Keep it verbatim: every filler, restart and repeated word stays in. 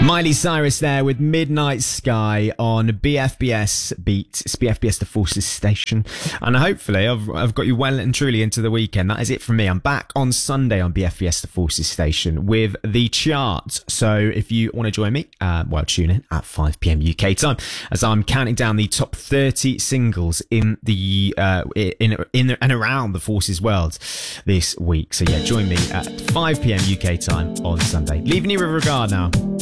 Miley Cyrus there with Midnight Sky on B F B S Beat. It's B F B S The Forces Station. And hopefully I've, I've got you well and truly into the weekend. That is it from me. I'm back on Sunday on B F B S The Forces Station with the charts. So if you want to join me, uh, well, tune in at five p.m. U K time as I'm counting down the top thirty singles in the uh, in, in and around the Forces world this week. So yeah, join me at five p.m. U K time on Sunday. Leaving you with regard now.